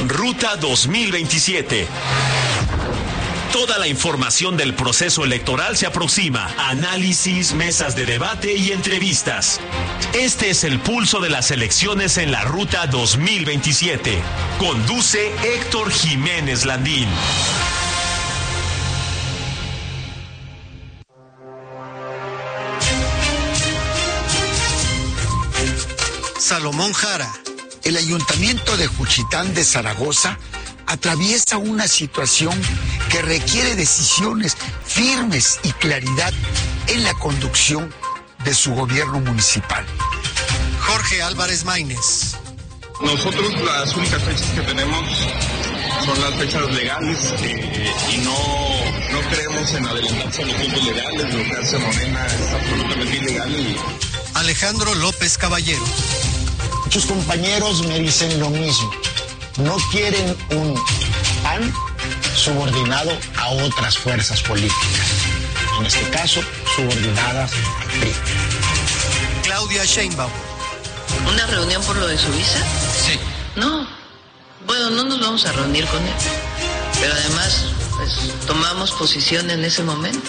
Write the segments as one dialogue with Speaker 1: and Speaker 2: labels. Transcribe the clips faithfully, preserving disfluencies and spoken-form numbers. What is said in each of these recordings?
Speaker 1: Ruta dos mil veintisiete. Toda la información del proceso electoral se aproxima. Análisis, mesas de debate y entrevistas. Este es el pulso de las elecciones en la Ruta dos mil veintisiete. Conduce Héctor Jiménez Landín.
Speaker 2: Salomón Jara.
Speaker 3: El Ayuntamiento de Juchitán de Zaragoza atraviesa una situación que requiere decisiones firmes y claridad en la conducción de su gobierno municipal.
Speaker 2: Jorge Álvarez Maínez.
Speaker 4: Nosotros las únicas fechas que tenemos son las fechas legales eh, y no, no creemos en adelantarse a los tiempos legales. Lo que hace Morena es absolutamente ilegal. Y...
Speaker 2: Alejandro López Caballero.
Speaker 5: Muchos compañeros me dicen lo mismo. No quieren un P A N subordinado a otras fuerzas políticas. En este caso, subordinadas al P R I.
Speaker 2: Claudia Sheinbaum.
Speaker 6: ¿Una reunión por lo de su visa?
Speaker 2: Sí.
Speaker 6: No. Bueno, no nos vamos a reunir con él. Pero además, pues, tomamos posición en ese momento.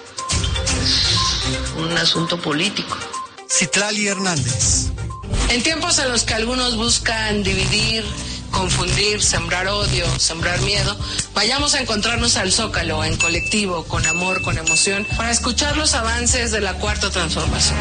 Speaker 6: Es un asunto político.
Speaker 2: Citlali Hernández.
Speaker 7: En tiempos en los que algunos buscan dividir, confundir, sembrar odio, sembrar miedo, vayamos a encontrarnos al Zócalo, en colectivo, con amor, con emoción, para escuchar los avances de la Cuarta Transformación.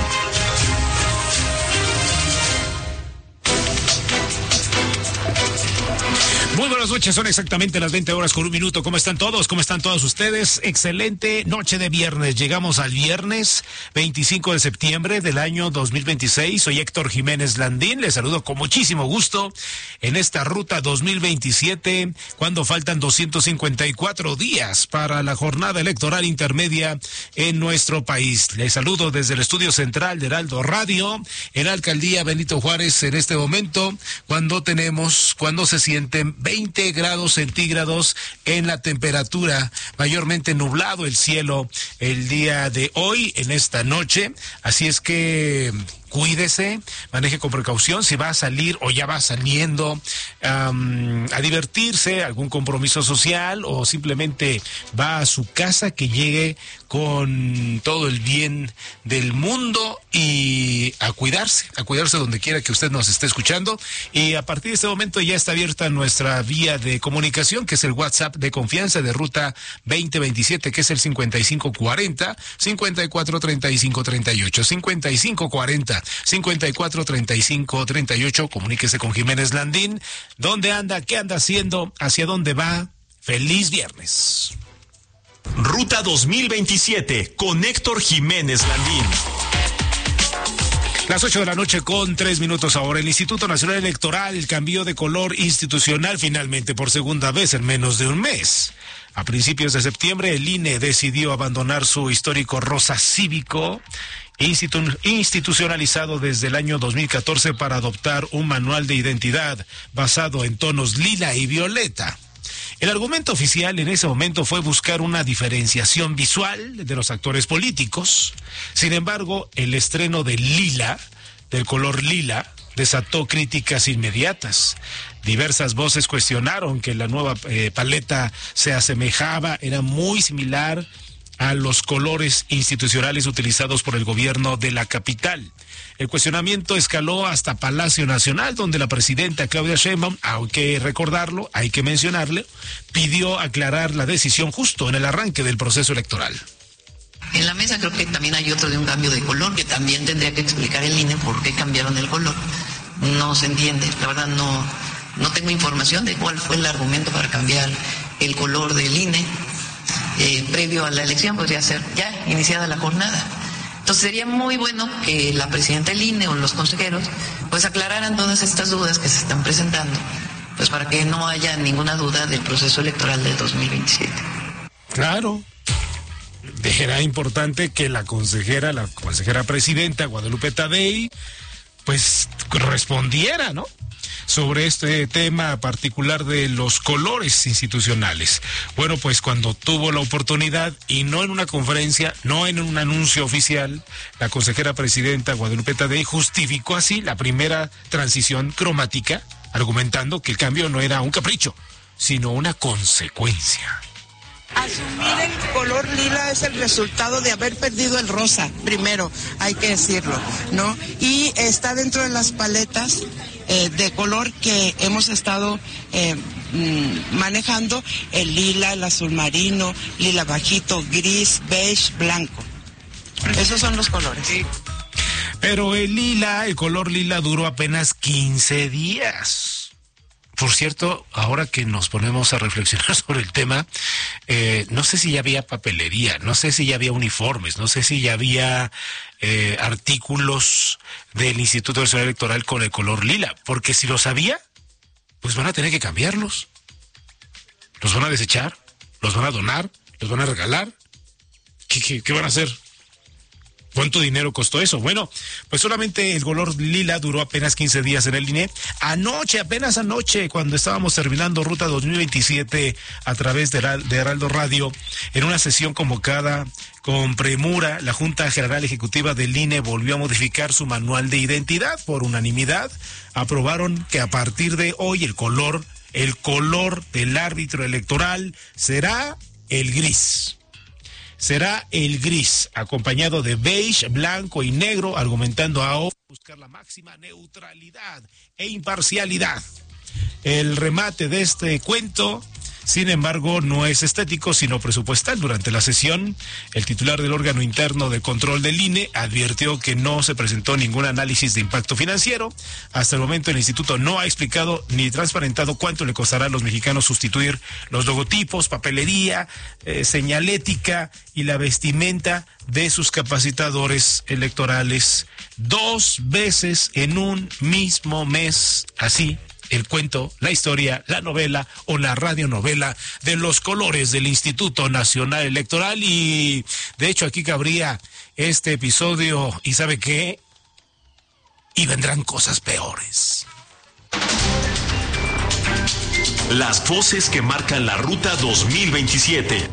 Speaker 8: Muy buenas noches, son exactamente las veinte horas con un minuto. ¿Cómo están todos? ¿Cómo están todos ustedes? Excelente noche de viernes. Llegamos al viernes veinticinco de septiembre del año dos mil veintiséis. Soy Héctor Jiménez Landín. Les saludo con muchísimo gusto en esta ruta dos mil veintisiete, cuando faltan doscientos cincuenta y cuatro días para la jornada electoral intermedia en nuestro país. Les saludo desde el estudio central de Heraldo Radio, en la alcaldía Benito Juárez, en este momento, cuando tenemos, cuando se sienten veinte grados centígrados en la temperatura, mayormente nublado el cielo el día de hoy, en esta noche, así es que cuídese, maneje con precaución, si va a salir o ya va saliendo um, a divertirse, algún compromiso social o simplemente va a su casa, que llegue con todo el bien del mundo y a cuidarse, a cuidarse donde quiera que usted nos esté escuchando. Y a partir de este momento ya está abierta nuestra vía de comunicación, que es el WhatsApp de confianza de Ruta veinte veintisiete, que es el cincuenta y cinco cuarenta, cincuenta y cuatro treinta y cinco treinta y ocho, cincuenta y cinco cuarenta, cincuenta y cuatro treinta y cinco treinta y ocho. Comuníquese con Jiménez Landín. ¿Dónde anda? ¿Qué anda haciendo? ¿Hacia dónde va? ¡Feliz viernes!
Speaker 1: Ruta dos mil veintisiete con Héctor Jiménez Landín.
Speaker 8: Las ocho de la noche con tres minutos ahora. El Instituto Nacional Electoral cambió de color institucional finalmente por segunda vez en menos de un mes. A principios de septiembre, el I N E decidió abandonar su histórico rosa cívico Institu- institucionalizado desde el año dos mil catorce para adoptar un manual de identidad basado en tonos lila y violeta. El argumento oficial en ese momento fue buscar una diferenciación visual de los actores políticos. Sin embargo, el estreno del lila, del color lila, desató críticas inmediatas. Diversas voces cuestionaron que la nueva eh, paleta se asemejaba, era muy similar a los colores institucionales utilizados por el gobierno de la capital. El cuestionamiento escaló hasta Palacio Nacional, donde la presidenta Claudia Sheinbaum, hay que recordarlo, hay que mencionarle, pidió aclarar la decisión justo en el arranque del proceso electoral.
Speaker 6: En la mesa creo que también hay otro de un cambio de color, que también tendría que explicar el I N E por qué cambiaron el color. No se entiende, la verdad no, no tengo información de cuál fue el argumento para cambiar el color del I N E. Eh, previo a la elección, podría ser ya iniciada la jornada. Entonces sería muy bueno que la presidenta del I N E o los consejeros pues aclararan todas estas dudas que se están presentando, pues para que no haya ninguna duda del proceso electoral del dos mil veintisiete.
Speaker 8: Claro. Era importante que la consejera, la consejera presidenta Guadalupe Tadei, pues respondiera, ¿no?, sobre este tema particular de los colores institucionales. Bueno, pues cuando tuvo la oportunidad, y no en una conferencia, no en un anuncio oficial, la consejera presidenta Guadalupe Tadei justificó así la primera transición cromática argumentando que el cambio no era un capricho, sino una consecuencia.
Speaker 9: Asumir el color lila es el resultado de haber perdido el rosa, primero, hay que decirlo, ¿no? Y está dentro de las paletas eh, de color que hemos estado eh, mm, manejando, el lila, el azul marino, lila bajito, gris, beige, blanco. Esos son los colores.
Speaker 8: Pero el lila, el color lila duró apenas quince días. Por cierto, ahora que nos ponemos a reflexionar sobre el tema, eh, no sé si ya había papelería, no sé si ya había uniformes, no sé si ya había eh, artículos del Instituto Nacional Electoral con el color lila, porque si los había, pues van a tener que cambiarlos. ¿Los van a desechar? ¿Los van a donar? ¿Los van a regalar? ¿Qué, qué, qué van a hacer? ¿Cuánto dinero costó eso? Bueno, pues solamente el color lila duró apenas quince días en el I N E. Anoche, apenas anoche, cuando estábamos terminando Ruta dos mil veintisiete a través de, de Heraldo Radio, en una sesión convocada con premura, la Junta General Ejecutiva del I N E volvió a modificar su manual de identidad. Por unanimidad, aprobaron que a partir de hoy el color, el color del árbitro electoral será el gris. Será el gris, acompañado de beige, blanco y negro, argumentando a buscar la máxima neutralidad e imparcialidad. El remate de este cuento, sin embargo, no es estético, sino presupuestal. Durante la sesión, el titular del órgano interno de control del I N E advirtió que no se presentó ningún análisis de impacto financiero. Hasta el momento, el instituto no ha explicado ni transparentado cuánto le costará a los mexicanos sustituir los logotipos, papelería, eh, señalética y la vestimenta de sus capacitadores electorales dos veces en un mismo mes. Así el cuento, la historia, la novela o la radionovela de los colores del Instituto Nacional Electoral. Y de hecho aquí cabría este episodio, y ¿sabe qué? Y vendrán cosas peores.
Speaker 1: Las voces que marcan la Ruta dos mil veintisiete.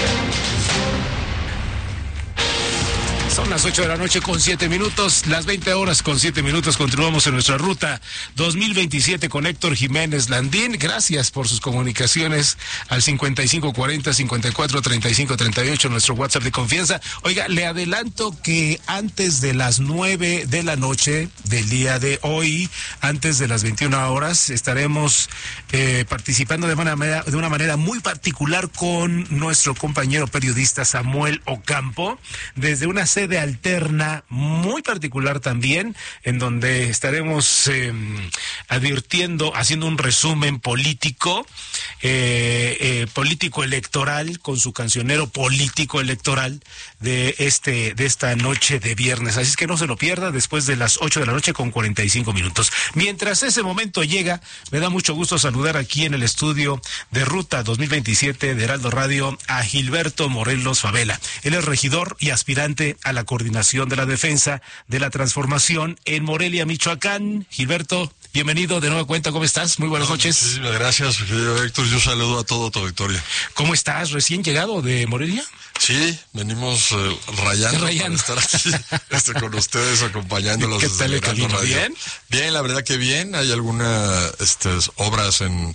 Speaker 8: Son las ocho de la noche con siete minutos, las veinte horas con siete minutos. Continuamos en nuestra Ruta dos mil veintisiete con Héctor Jiménez Landín. Gracias por sus comunicaciones al cincuenta y cinco cuarenta, cincuenta y cuatro treinta y cinco treinta y ocho, nuestro WhatsApp de confianza. Oiga, le adelanto que antes de las nueve de la noche del día de hoy, antes de las veintiuna horas, estaremos eh, participando de una manera, de una manera muy particular con nuestro compañero periodista Samuel Ocampo, desde una sede de alterna muy particular también, en donde estaremos eh, advirtiendo, haciendo un resumen político, eh, eh, político electoral, con su cancionero político electoral de este de esta noche de viernes. Así es que no se lo pierda, después de las ocho de la noche con cuarenta y cinco minutos. Mientras ese momento llega, me da mucho gusto saludar aquí en el estudio de Ruta dos mil veintisiete de Heraldo Radio a Gilberto Morelos Favela. Él es regidor y aspirante a la coordinación de la defensa de la transformación en Morelia, Michoacán. Gilberto, bienvenido de nueva cuenta, ¿cómo estás? Muy buenas noches.
Speaker 10: Muchísimas gracias, querido Héctor. Yo saludo a todo tu auditorio.
Speaker 8: ¿Cómo estás? ¿Recién llegado de Morelia?
Speaker 10: Sí, venimos eh, rayando,
Speaker 8: rayando.
Speaker 10: para estar aquí este, con ustedes, acompañándolos.
Speaker 8: ¿Qué tal el camino? ¿Bien?
Speaker 10: Bien, la verdad que bien. Hay algunas este, obras en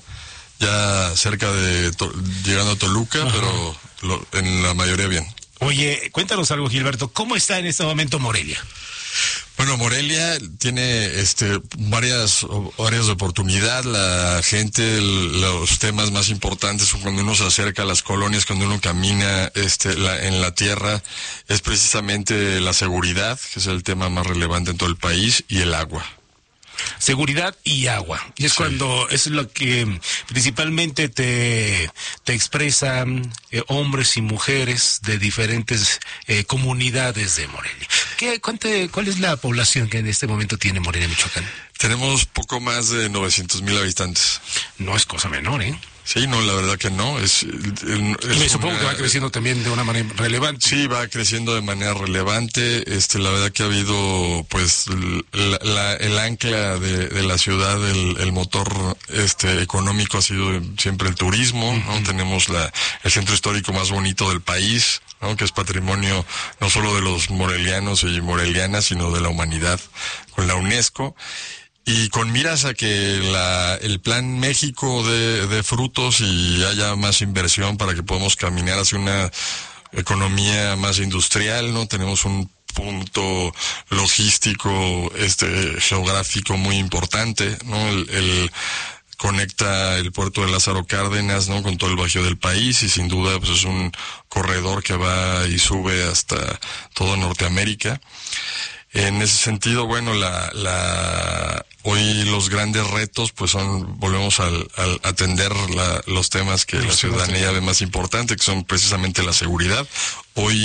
Speaker 10: ya cerca de, to, llegando a Toluca, Ajá. pero lo, en la mayoría bien.
Speaker 8: Oye, cuéntanos algo, Gilberto. ¿Cómo está en este momento Morelia?
Speaker 10: Bueno, Morelia tiene este varias áreas de oportunidad. La gente, el, los temas más importantes son cuando uno se acerca a las colonias, cuando uno camina este la, en la tierra, es precisamente la seguridad, que es el tema más relevante en todo el país, y el agua.
Speaker 8: Seguridad y agua. Y es sí. cuando es lo que principalmente te, te expresan eh, hombres y mujeres de diferentes eh, comunidades de Morelia. ¿Qué, cuánto, ¿Cuál es la población que en este momento tiene Morelia, Michoacán?
Speaker 10: Tenemos poco más de novecientos mil habitantes.
Speaker 8: No es cosa menor, ¿eh?
Speaker 10: Sí, no, la verdad que no. Es, es
Speaker 8: Me supongo una, que va creciendo también de una manera relevante.
Speaker 10: Sí, va creciendo de manera relevante. Este, la verdad que ha habido, pues, la, la, el ancla de, de la ciudad, el, el motor este económico ha sido siempre el turismo, ¿no? Uh-huh. Tenemos la, el centro histórico más bonito del país, ¿no? Que es patrimonio no solo de los morelianos y morelianas, sino de la humanidad con la UNESCO. y con miras a que la, el plan México de, de frutos y haya más inversión para que podamos caminar hacia una economía más industrial, ¿no? Tenemos un punto logístico, este, geográfico muy importante, ¿no? El, el conecta el puerto de Lázaro Cárdenas, ¿no? Con todo el bajío del país, y sin duda pues es un corredor que va y sube hasta toda Norteamérica. En ese sentido, bueno, la, la, hoy los grandes retos, pues son, volvemos al, al atender la, los temas que la ciudadanía ve más importante, que son precisamente la seguridad. Hoy